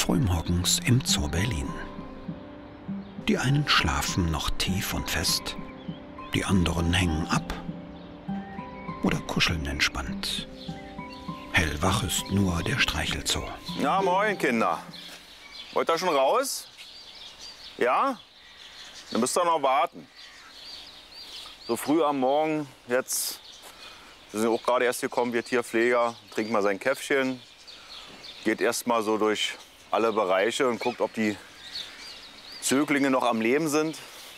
Frühmorgens im Zoo Berlin. Die einen schlafen noch tief und fest, die anderen hängen ab oder kuscheln entspannt. Hellwach ist nur der Streichelzoo. Na, moin, Kinder. Wollt ihr schon raus? Ja? Dann müsst ihr noch warten. So früh am Morgen, jetzt, wir sind auch gerade erst gekommen, wir Tierpfleger, trinkt mal sein Käffchen, geht erst mal so durch alle Bereiche und guckt, ob die Zöglinge noch am Leben sind.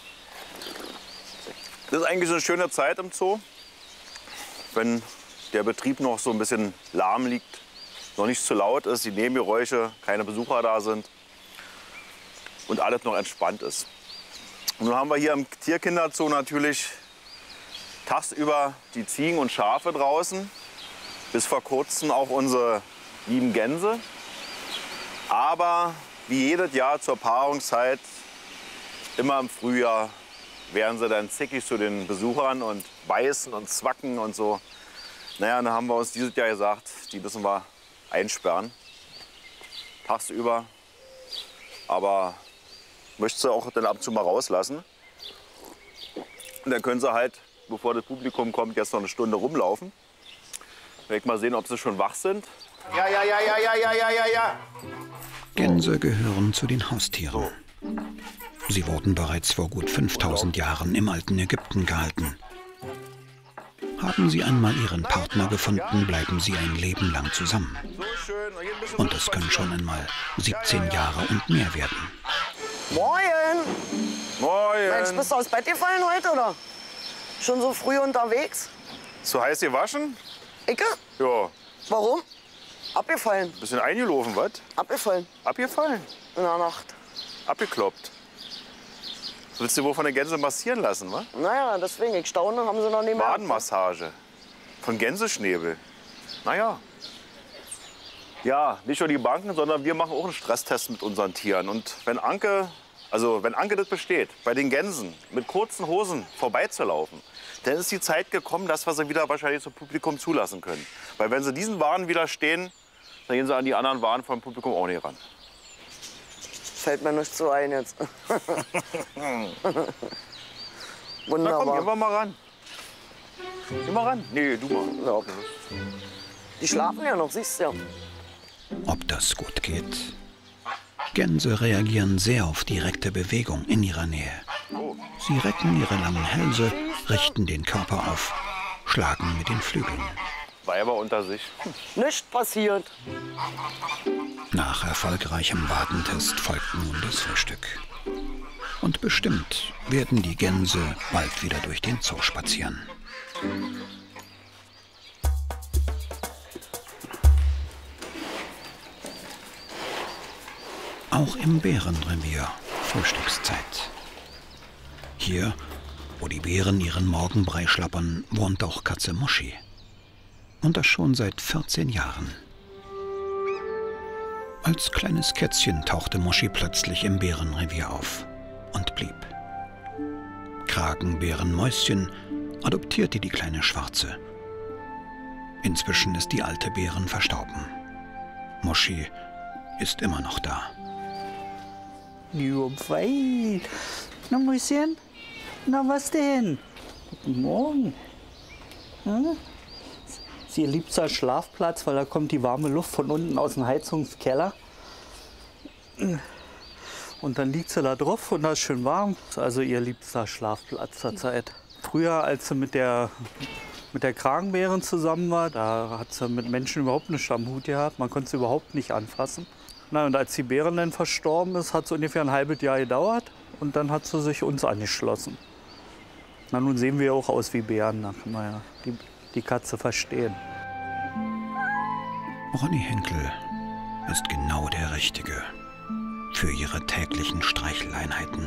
Das ist eigentlich so eine schöne Zeit im Zoo, wenn der Betrieb noch so ein bisschen lahm liegt, noch nicht zu laut ist, die Nebengeräusche, keine Besucher da sind und alles noch entspannt ist. Und nun haben wir hier im Tierkinderzoo natürlich tagsüber die Ziegen und Schafe draußen, bis vor kurzem auch unsere lieben Gänse. Aber wie jedes Jahr zur Paarungszeit, immer im Frühjahr, werden sie dann zickig zu den Besuchern und beißen und zwacken und so. Naja, dann haben wir uns dieses Jahr gesagt, die müssen wir einsperren, tagsüber. Aber möchte sie auch dann ab und zu mal rauslassen. Und dann können sie halt, bevor das Publikum kommt, jetzt noch eine Stunde rumlaufen. Vielleicht mal sehen, ob sie schon wach sind. Ja. Gänse gehören zu den Haustieren. Sie wurden bereits vor gut 5000 Jahren im alten Ägypten gehalten. Haben sie einmal ihren Partner gefunden, bleiben sie ein Leben lang zusammen. Und es können schon einmal 17 Jahre und mehr werden. Moin! Moin! Mensch, bist du aus Bett gefallen heute, oder? Schon so früh unterwegs? Zu heiß gewaschen? Icke? Ja. Warum? Abgefallen. Bisschen eingelaufen, was? Abgefallen. Abgefallen? In der Nacht. Abgekloppt. Willst du wohl von der Gänse massieren lassen, wa? Naja, deswegen. Ich staune, haben sie noch nicht mehr. Badenmassage. Von Gänseschnäbel. Naja. Ja, nicht nur die Banken, sondern wir machen auch einen Stresstest mit unseren Tieren. Und wenn Anke das besteht, bei den Gänsen mit kurzen Hosen vorbeizulaufen, dann ist die Zeit gekommen, dass wir sie wieder wahrscheinlich zum Publikum zulassen können. Weil wenn sie diesen Waren widerstehen, dann gehen sie an die anderen Waren vom Publikum auch nicht ran. Fällt mir nicht so ein jetzt. Wunderbar. Na komm, gehen wir mal ran. Geh mal ran. Nee, du mal. Ja, okay. Die schlafen ja noch, siehst du ja. Ob das gut geht? Gänse reagieren sehr auf direkte Bewegung in ihrer Nähe. Sie recken ihre langen Hälse, richten den Körper auf, schlagen mit den Flügeln. Weiber unter sich. Nichts passiert. Nach erfolgreichem Badentest folgt nun das Frühstück. Und bestimmt werden die Gänse bald wieder durch den Zoo spazieren. Auch im Bärenrevier Frühstückszeit. Hier, wo die Bären ihren Morgenbrei schlappern, wohnt auch Katze Muschi. Und das schon seit 14 Jahren. Als kleines Kätzchen tauchte Muschi plötzlich im Bärenrevier auf und blieb. Kragenbärenmäuschen adoptierte die kleine Schwarze. Inzwischen ist die alte Bärin verstorben. Muschi ist immer noch da. Ja, fein. Na, Mäuschen? Na, was denn? Guten Morgen. Hm? Das ist ihr liebster Schlafplatz, weil da kommt die warme Luft von unten aus dem Heizungskeller. Und dann liegt sie da drauf und da ist schön warm. Das ist also ihr liebster Schlafplatz zur Zeit. Früher, als sie mit der Kragenbärin zusammen war, da hat sie mit Menschen überhaupt nichts am Hut gehabt. Man konnte sie überhaupt nicht anfassen. Na, und als die Bärin dann verstorben ist, hat es ungefähr ein halbes Jahr gedauert und dann hat sie sich uns angeschlossen. Na, nun sehen wir auch aus wie Bären, da kann man ja die Katze verstehen. Ronny Henkel ist genau der Richtige für ihre täglichen Streicheleinheiten.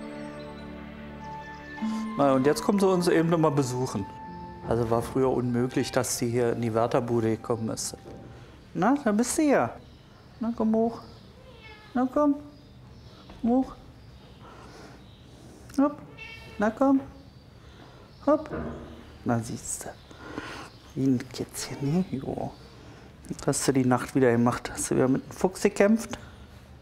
Na, und jetzt kommt sie uns eben noch mal besuchen. Also war früher unmöglich, dass sie hier in die Wärterbude gekommen ist. Na, da bist du ja. Na, komm hoch. Na, komm. Hoch. Hopp. Na, komm. Hopp. Na, siehst du. Wie ein Kätzchen, ne? Jo. Was hast du die Nacht wieder gemacht? Hast du wieder mit dem Fuchs gekämpft?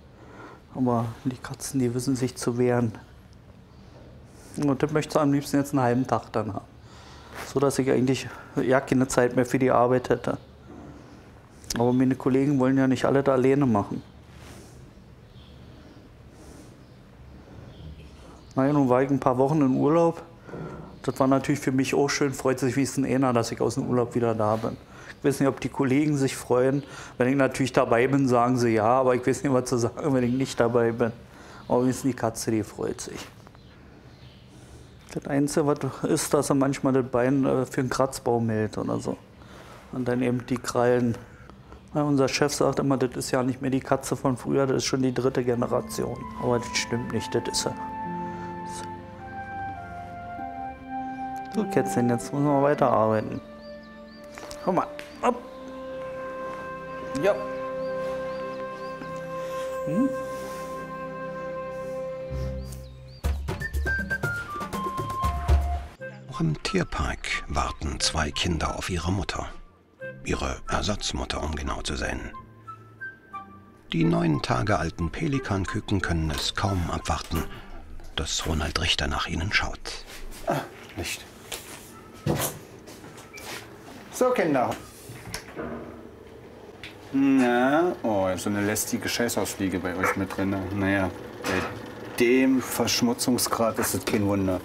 Aber die Katzen, die wissen sich zu wehren. Und das möchte ich am liebsten jetzt einen halben Tag dann haben. So dass ich eigentlich ja keine Zeit mehr für die Arbeit hätte. Aber meine Kollegen wollen ja nicht alle da alleine machen. Naja, nun war ich ein paar Wochen in Urlaub. Das war natürlich für mich auch schön, freut sich wie es ein Ähner, dass ich aus dem Urlaub wieder da bin. Ich weiß nicht, ob die Kollegen sich freuen. Wenn ich natürlich dabei bin, sagen sie ja, aber ich weiß nicht, was zu sagen, wenn ich nicht dabei bin. Aber wenigstens die Katze, die freut sich. Das Einzige, was ist, dass er manchmal das Bein für einen Kratzbaum hält oder so. Und dann eben die Krallen. Ja, unser Chef sagt immer, das ist ja nicht mehr die Katze von früher, das ist schon die 3. Generation. Aber das stimmt nicht, das ist er. So, Kätzchen, jetzt müssen wir weiterarbeiten. Komm mal, ab. Ja. Auch im Tierpark warten 2 Kinder auf ihre Mutter. Ihre Ersatzmutter, um genau zu sein. Die 9 Tage alten Pelikanküken können es kaum abwarten, dass Ronald Richter nach ihnen schaut. Ah, Licht. So, Kinder. Na, oh, so eine lästige Scheißhausfliege bei euch mit drin. Naja, bei dem Verschmutzungsgrad ist es kein Wunder.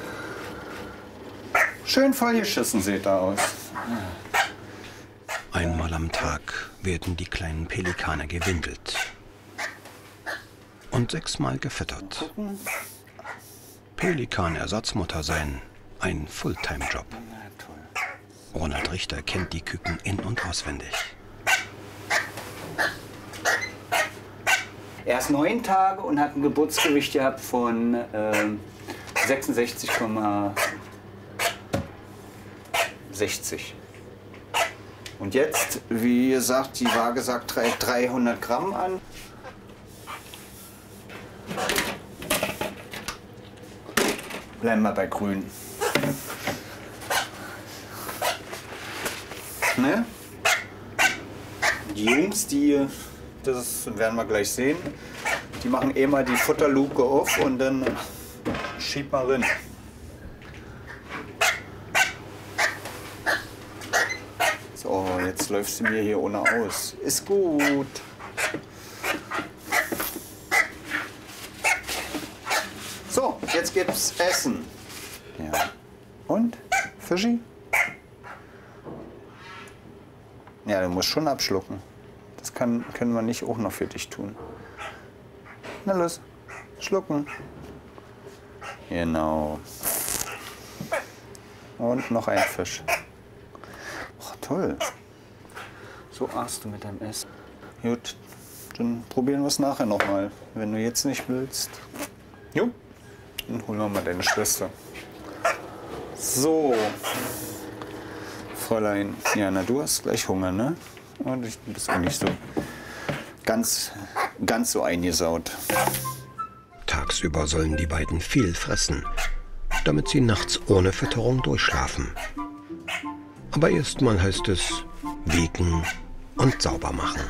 Schön vollgeschissen seht da aus. Einmal am Tag werden die kleinen Pelikane gewindelt. Und 6-mal gefüttert. Pelikan-Ersatzmutter sein, ein Fulltime-Job. Ronald Richter kennt die Küken in- und auswendig. Er ist 9 Tage und hat ein Geburtsgewicht gehabt von 66,60. Und jetzt, wie gesagt, die Waage sagt 300 Gramm an. Bleiben wir bei grün. Ne? Die Jungs, das werden wir gleich sehen, die machen eh mal die Futterluke auf und dann schiebt man rein. So, jetzt läuft sie mir hier ohne aus. Ist gut. So, jetzt gibt's Essen. Ja. Und? Fischi? Ja, du musst schon abschlucken. Das können wir nicht auch noch für dich tun. Na los, schlucken. Genau. Und noch ein Fisch. Oh, toll. So aßt du mit deinem Essen. Gut, dann probieren wir es nachher noch mal. Wenn du jetzt nicht willst. Jo, dann holen wir mal deine Schwester. So. Fräulein, ja, na, du hast gleich Hunger, ne? Und ich bist auch nicht so ganz so eingesaut. Tagsüber sollen die beiden viel fressen, damit sie nachts ohne Fütterung durchschlafen. Aber erstmal heißt es wiegen und sauber machen.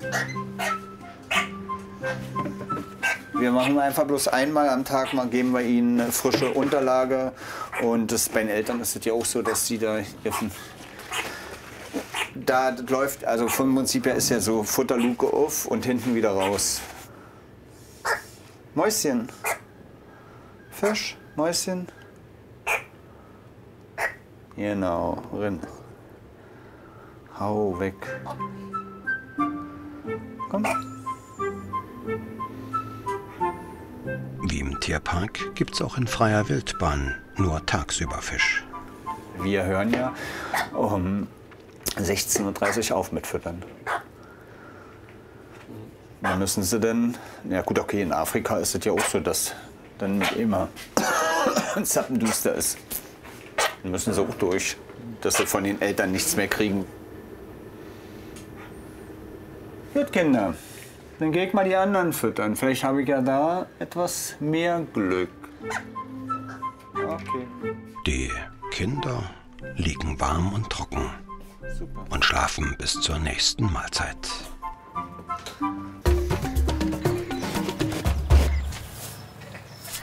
Wir machen einfach bloß einmal am Tag, mal geben wir ihnen eine frische Unterlage. Und das, bei den Eltern ist es ja auch so, dass sie da läuft, also vom Prinzip her ist ja so Futterluke auf und hinten wieder raus. Mäuschen. Fisch, Mäuschen. Genau, rein. Hau weg. Komm. Wie im Tierpark gibt's auch in freier Wildbahn nur tagsüber Fisch. Wir hören ja um 16:30 Uhr auf mit Füttern. Dann müssen sie dann, ja gut, okay, in Afrika ist es ja auch so, dass dann mit immer zappenduster ist. Dann müssen sie auch durch, dass sie von den Eltern nichts mehr kriegen. Gut, Kinder, dann gehe ich mal die anderen füttern. Vielleicht habe ich ja da etwas mehr Glück. Okay. Die Kinder liegen warm und trocken und schlafen bis zur nächsten Mahlzeit.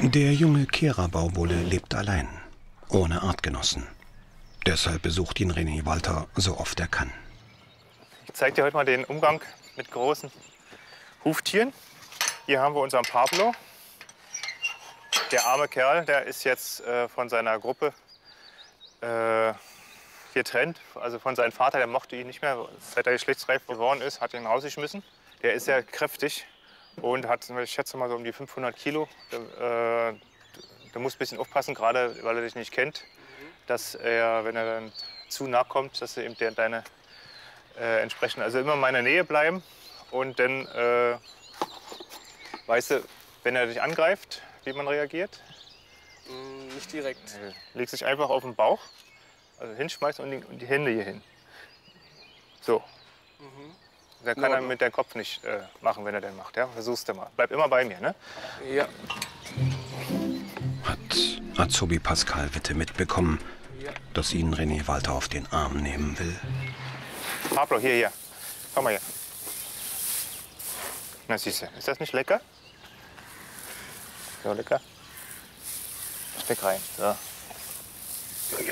Der junge Kehrer-Baumbulle lebt allein, ohne Artgenossen. Deshalb besucht ihn René Walter so oft er kann. Ich zeige dir heute mal den Umgang mit großen Huftieren. Hier haben wir unseren Pablo. Der arme Kerl, der ist jetzt von seiner Gruppe getrennt. Also von seinem Vater, der mochte ihn nicht mehr. Seit er geschlechtsreif geworden ist, hat ihn rausgeschmissen. Der ist sehr kräftig und hat, ich schätze mal, so um die 500 Kilo. Du musst ein bisschen aufpassen, gerade weil er dich nicht kennt, dass er, wenn er dann zu nah kommt, dass er eben deine entsprechend, also immer in meiner Nähe bleiben. Und dann, weißt du, wenn er dich angreift, wie man reagiert? Nicht direkt. Legst dich einfach auf den Bauch, also hinschmeißen und die Hände hier hin. So. Der kann er mit dem Kopf nicht machen, wenn er den macht. Ja? Versuch's du mal. Bleib immer bei mir, ne? Ja. Hat Azubi Pascal Witte mitbekommen, dass ihn René Walter auf den Arm nehmen will? Pablo, hier. Komm mal her. Na siehst du, ist das nicht lecker? So lecker. Steck rein. So. Ja.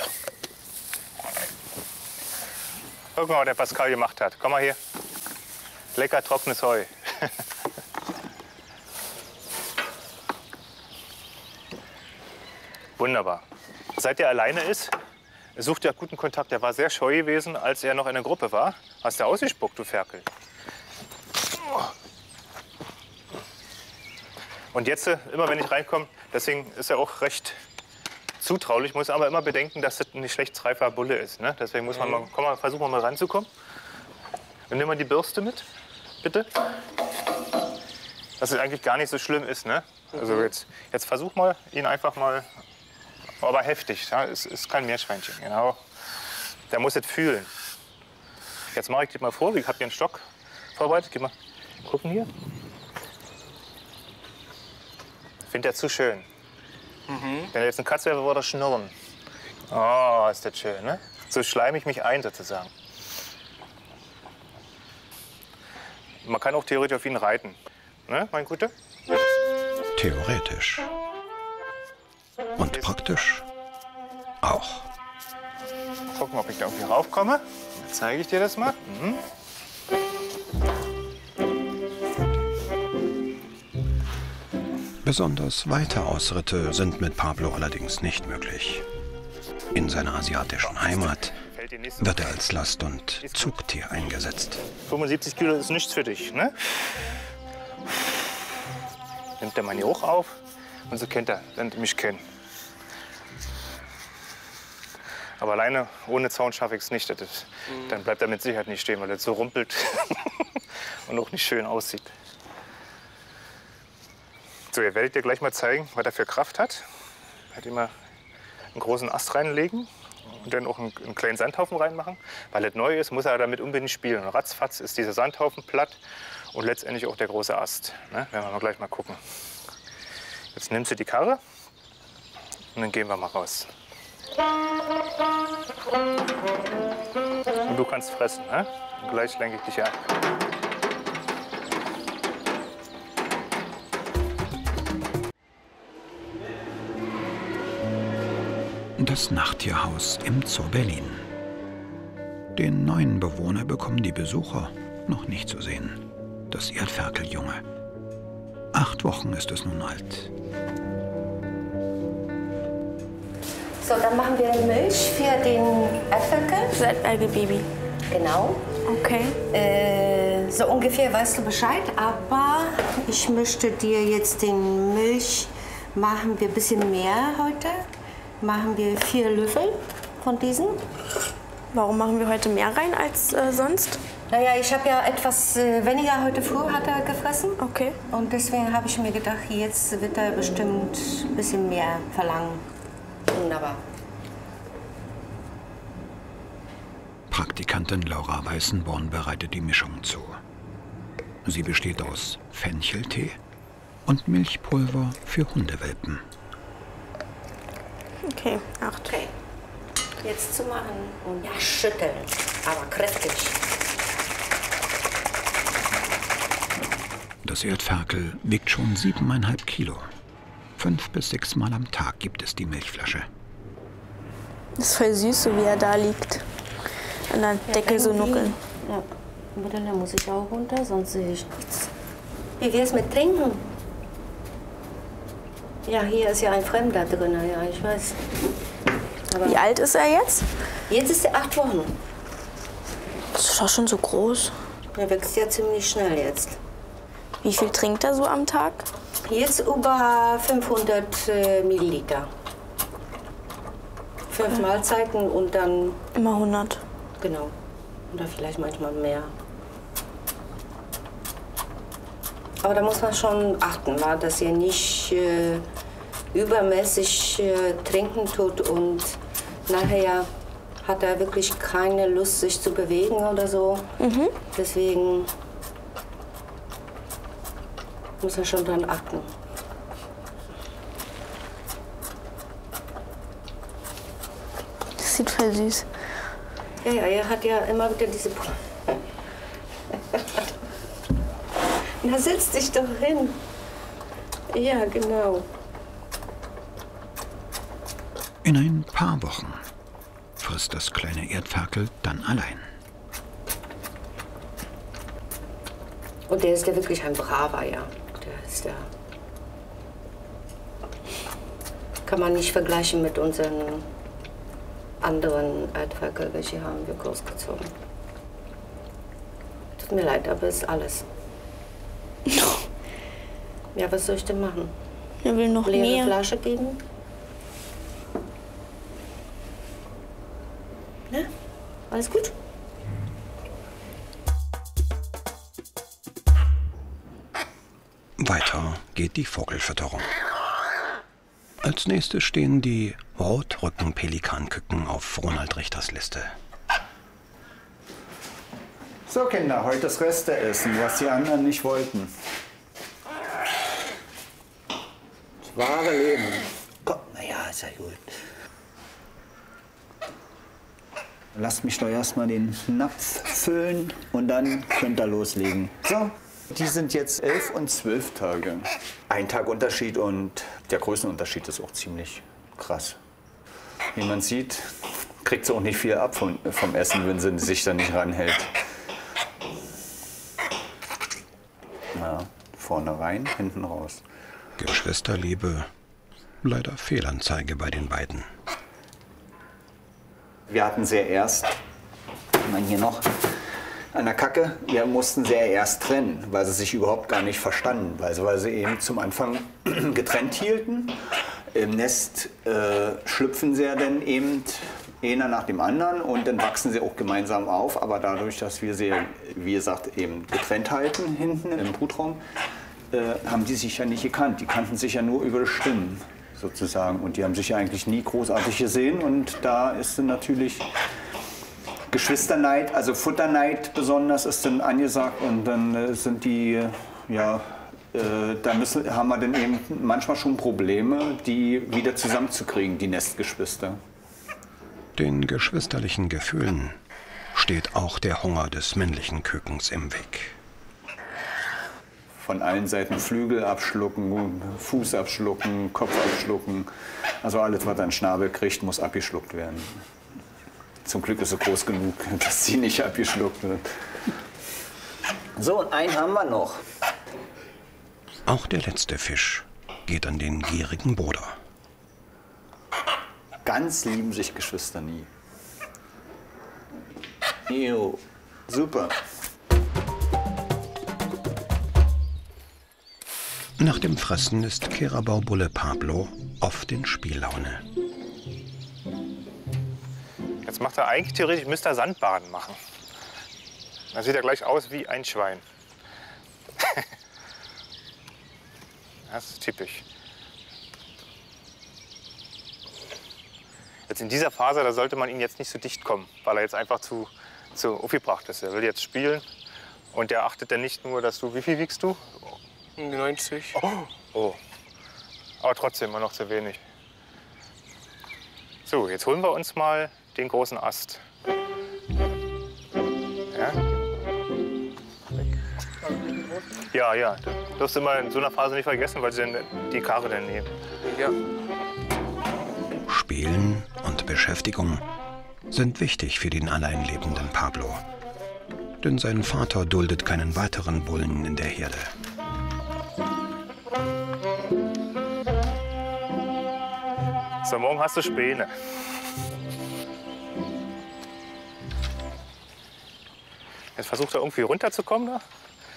Guck mal, was der Pascal gemacht hat. Komm mal hier. Lecker trockenes Heu. Wunderbar. Seit er alleine ist, er sucht ja guten Kontakt. Er war sehr scheu gewesen, als er noch in der Gruppe war. Hast du ausgespuckt, du Ferkel. Und jetzt, immer wenn ich reinkomme, deswegen ist er auch recht zutraulich, muss aber immer bedenken, dass das ein geschlechtsreifer Bulle ist. Ne? Deswegen muss man mal, versuchen wir mal ranzukommen. Und nimm mal die Bürste mit, bitte. Dass es eigentlich gar nicht so schlimm ist. Ne? Also jetzt versuch mal, ihn einfach mal, aber heftig. Ja? Es ist kein Meerschweinchen, genau. Der muss es fühlen. Jetzt mache ich dir mal vor, ich habe hier einen Stock vorbereitet. Geh mal gucken hier. Findet er zu schön. Wenn er jetzt eine Katze wäre, würde er schnurren. Oh, ist das schön, ne? So schleime ich mich ein, sozusagen. Man kann auch theoretisch auf ihn reiten. Ne, mein Guter? Theoretisch. Und praktisch auch. Gucken, ob ich da irgendwie raufkomme. Dann zeige ich dir das mal. Besonders weite Ausritte sind mit Pablo allerdings nicht möglich. In seiner asiatischen Heimat wird er als Last- und Zugtier eingesetzt. 75 Kilo ist nichts für dich, ne? Nimmt der Mann hier hoch auf und so kennt er, lernt er mich kennen. Aber alleine ohne Zaun schaffe ich es nicht. Dann bleibt er mit Sicherheit nicht stehen, weil er so rumpelt und auch nicht schön aussieht. So, jetzt werde ich dir gleich mal zeigen, was er für Kraft hat. Ich werde immer einen großen Ast reinlegen und dann auch einen kleinen Sandhaufen reinmachen. Weil es neu ist, muss er damit unbedingt spielen. Und ratzfatz ist dieser Sandhaufen platt und letztendlich auch der große Ast. Ne? Werden wir mal gleich mal gucken. Jetzt nimmst du die Karre und dann gehen wir mal raus. Und du kannst fressen, ne? Und gleich lenke ich dich an. Das Nachttierhaus im Zoo Berlin. Den neuen Bewohner bekommen die Besucher noch nicht zu sehen. Das Erdferkeljunge. 8 Wochen ist es nun alt. So, dann machen wir Milch für den Erdferkel. Baby. Genau. Okay. So ungefähr weißt du Bescheid, aber ich möchte dir jetzt den Milch, machen wir ein bisschen mehr heute. Machen wir 4 Löffel von diesen. Warum machen wir heute mehr rein als sonst? Naja, ich habe ja etwas weniger heute früh hat er gefressen. Okay. Und deswegen habe ich mir gedacht, jetzt wird er bestimmt ein bisschen mehr verlangen. Wunderbar. Praktikantin Laura Weißenborn bereitet die Mischung zu. Sie besteht aus Fencheltee und Milchpulver für Hundewelpen. Okay, 8. Okay. Jetzt zu machen und ja, schütteln, aber kräftig. Das Erdferkel wiegt schon 7,5 Kilo. 5 bis 6 Mal am Tag gibt es die Milchflasche. Das ist voll süß, so wie er da liegt. An der Decke so nuckeln. Ja, aber dann muss ich auch runter, sonst sehe ich nichts. Wie wär's mit Trinken? Ja, hier ist ja ein Fremder drin, ja, ich weiß. Aber Wie alt ist er jetzt? jetzt ist er 8 Wochen. Das ist doch schon so groß. Er wächst ja ziemlich schnell jetzt. Wie viel trinkt er so am Tag? Jetzt über 500 Milliliter. 5 Mahlzeiten und dann, Immer 100. genau, oder vielleicht manchmal mehr. Aber da muss man schon achten, dass ihr nicht übermäßig trinken tut und nachher hat er wirklich keine Lust, sich zu bewegen oder so. Deswegen muss er schon dran achten. Das sieht voll süß. Ja, er hat ja immer wieder diese... Na, setz dich doch hin. Ja, genau. In ein paar Wochen frisst das kleine Erdferkel dann allein. Und der ist ja wirklich ein Braver, ja. Der ist ja... Kann man nicht vergleichen mit unseren anderen Erdferkel, welche haben wir großgezogen. Tut mir leid, aber ist alles. Ja, was soll ich denn machen? Er will noch Leere mehr. Flasche geben? Ne? Alles gut? Weiter geht die Vogelfütterung. Als nächstes stehen die Rotrücken-Pelikanküken auf Ronald Richters Liste. So Kinder, heute das Reste essen, was die anderen nicht wollten. Das wahre Leben. Komm, naja, ist ja gut. Lasst mich doch erstmal den Napf füllen und dann könnt ihr loslegen. So, die sind jetzt 11 und 12 Tage. Ein Tag Unterschied und der Größenunterschied ist auch ziemlich krass. Wie man sieht, kriegt sie auch nicht viel ab vom Essen, wenn sie sich da nicht ranhält. Ja, vorne rein, hinten raus. Geschwisterliebe, leider Fehlanzeige bei den beiden. Wir hatten sie erst, ich meine hier noch, an der Kacke, wir mussten sie erst trennen, weil sie sich überhaupt gar nicht verstanden, weil sie eben zum Anfang getrennt hielten. Im Nest schlüpfen sie ja dann eben einer nach dem anderen und dann wachsen sie auch gemeinsam auf, aber dadurch, dass wir sie, wie gesagt, eben getrennt halten hinten im Brutraum, haben die sich ja nicht gekannt. Die kannten sich ja nur über die Stimmen sozusagen und die haben sich ja eigentlich nie großartig gesehen und da ist dann natürlich Geschwisterneid, also Futterneid besonders ist dann angesagt und dann sind die, ja, da haben wir dann eben manchmal schon Probleme, die wieder zusammenzukriegen, die Nestgeschwister. Den geschwisterlichen Gefühlen steht auch der Hunger des männlichen Kükens im Weg. Von allen Seiten Flügel abschlucken, Fuß abschlucken, Kopf abschlucken. Also alles, was er einen Schnabel kriegt, muss abgeschluckt werden. Zum Glück ist er groß genug, dass sie nicht abgeschluckt wird. So, und einen haben wir noch. Auch der letzte Fisch geht an den gierigen Bruder. Ganz lieben sich Geschwister nie. Jo, super. Nach dem Fressen ist Keraubaubulle Pablo oft in Spiellaune. Jetzt macht er eigentlich theoretisch, müsste er Sandbaden machen. Dann sieht er gleich aus wie ein Schwein. Das ist typisch. Jetzt in dieser Phase, da sollte man ihn jetzt nicht so dicht kommen, weil er jetzt einfach zu aufgebracht ist. Er will jetzt spielen und der achtet dann nicht nur, dass du, wie viel wiegst du? 90. Oh. Aber trotzdem immer noch zu wenig. So, jetzt holen wir uns mal den großen Ast. Ja? Ja, ja. Das darfst du immer in so einer Phase nicht vergessen, weil sie dann die Karre dann nehmen. Ja. Spielen und Beschäftigung sind wichtig für den allein lebenden Pablo. Denn sein Vater duldet keinen weiteren Bullen in der Herde. So, morgen hast du Späne. Jetzt versucht er irgendwie runterzukommen da,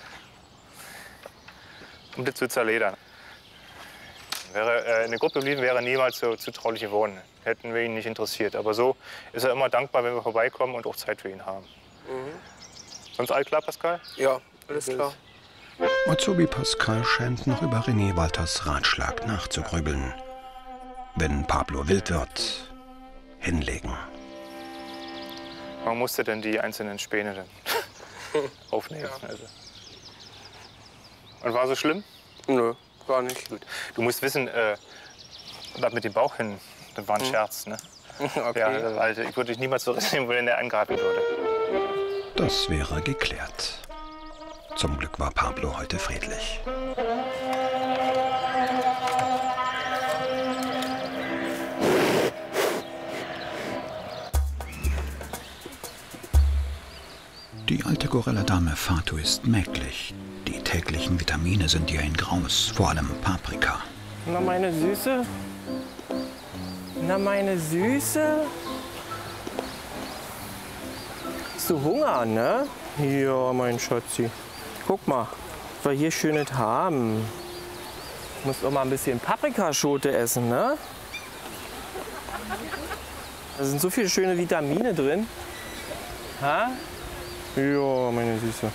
um das zu zerledern. Wäre er in der Gruppe geblieben, wäre er niemals so zutraulich geworden. Hätten wir ihn nicht interessiert. Aber so ist er immer dankbar, wenn wir vorbeikommen und auch Zeit für ihn haben. Sonst alles klar, Pascal? Ja, alles klar. Azubi Pascal scheint noch über René Walters Ratschlag nachzugrübeln. Wenn Pablo wild wird, hinlegen. Man musste dann die einzelnen Späne dann aufnehmen. Also. Und war so schlimm? Nö, gar nicht. Gut. Du musst wissen, das mit dem Bauch hin, das war ein Scherz. Ne? Okay. Ja, also ich würde dich niemals zurücknehmen, wenn er angreifen würde. Das wäre geklärt. Zum Glück war Pablo heute friedlich. Die alte Gorilla-Dame Fatu ist mäglich. Die täglichen Vitamine sind ihr ein Graus, vor allem Paprika. Na, meine Süße? Na, meine Süße? Hast du Hunger, ne? Ja, mein Schatzi. Guck mal, was wir hier Schönes haben. Du musst auch mal ein bisschen Paprikaschote essen, ne? Da sind so viele schöne Vitamine drin. Ha? Ja, meine Süße.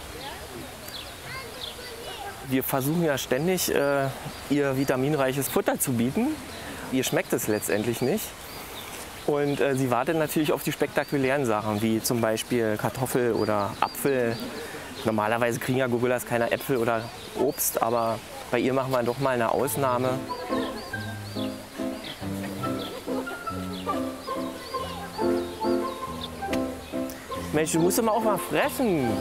Wir versuchen ja ständig, ihr vitaminreiches Futter zu bieten. Ihr schmeckt es letztendlich nicht. Und sie wartet natürlich auf die spektakulären Sachen, wie zum Beispiel Kartoffel oder Apfel. Normalerweise kriegen ja Gorillas keine Äpfel oder Obst, aber bei ihr machen wir doch mal eine Ausnahme. Mensch, du musst doch mal auch mal fressen.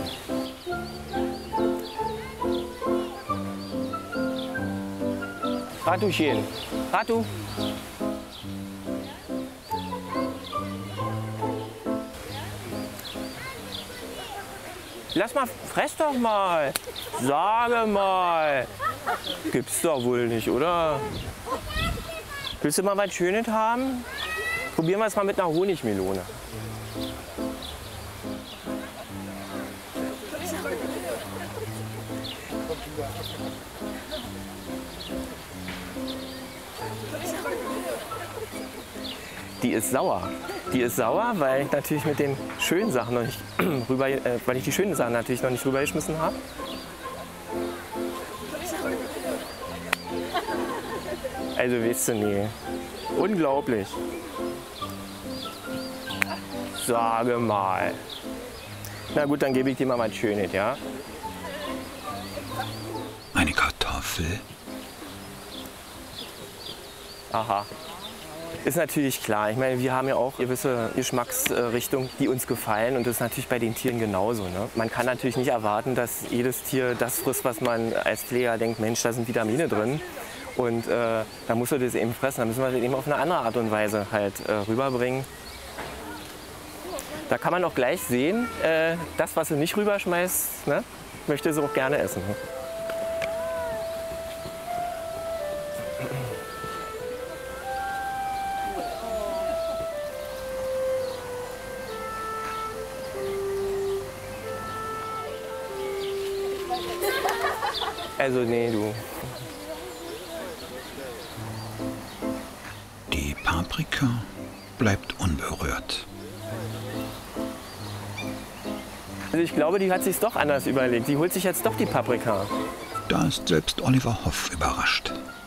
Ratuchen, Ratu. Lass mal, fress doch mal. Sage mal. Gibt's doch wohl nicht, oder? Willst du mal was Schönes haben? Probieren wir es mal mit einer Honigmelone. Die ist sauer. Die ist sauer, weil ich natürlich mit den schönen Sachen noch nicht weil ich die schönen Sachen natürlich noch nicht rübergeschmissen habe. Also weißt du, nee. Unglaublich. Sage mal. Na gut, dann gebe ich dir mal was Schönes, ja? Eine Kartoffel? Aha. Ist natürlich klar. Ich meine, wir haben ja auch gewisse Geschmacksrichtungen, die uns gefallen. Und das ist natürlich bei den Tieren genauso. Ne? Man kann natürlich nicht erwarten, dass jedes Tier das frisst, was man als Pfleger denkt, Mensch, da sind Vitamine drin. Und da muss er das eben fressen. Da müssen wir das eben auf eine andere Art und Weise halt rüberbringen. Da kann man auch gleich sehen, das, was sie nicht rüberschmeißt, ne, möchte sie auch gerne essen. Ne? Also nee, du. Die Paprika bleibt unberührt. Also ich glaube, die hat sich doch anders überlegt. Die holt sich jetzt doch die Paprika. Da ist selbst Oliver Hoff überrascht.